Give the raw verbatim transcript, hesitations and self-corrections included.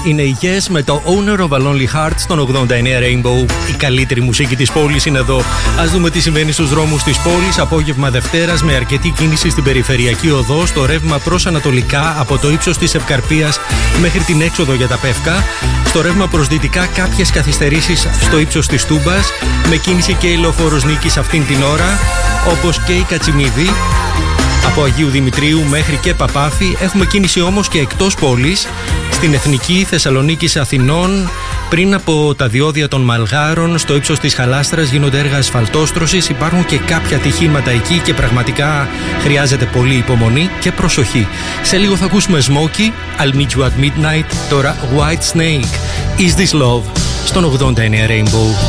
είναι η Yes με το Owner of a Lonely Heart στον ογδόντα εννέα Rainbow. Η καλύτερη μουσική της πόλης είναι εδώ. Ας δούμε τι συμβαίνει στους δρόμους της πόλης. Απόγευμα Δευτέρας με αρκετή κίνηση στην περιφερειακή οδό. Στο ρεύμα προς ανατολικά από το ύψος της Ευκαρπίας μέχρι την έξοδο για τα Πεύκα. Στο ρεύμα προς δυτικά κάποιες καθυστερήσεις στο ύψος της Τούμπας. Με κίνηση και η Λεωφόρος Νίκης αυτήν την ώρα, όπως και η Κατσιμίδη. Από Αγίου Δημητρίου μέχρι και Παπάφη. Έχουμε κίνηση όμως και εκτός πόλης, στην Εθνική, Θεσσαλονίκης, Αθηνών. Πριν από τα διόδια των Μαλγάρων, στο ύψος της Χαλάστρας γίνονται έργα ασφαλτόστρωσης. Υπάρχουν και κάποια ατυχήματα εκεί και πραγματικά χρειάζεται πολύ υπομονή και προσοχή. Σε λίγο θα ακούσουμε Smokey, I'll Meet You at Midnight. Τώρα White Snake, Is This Love, στον ογδόντα εννέα Rainbow.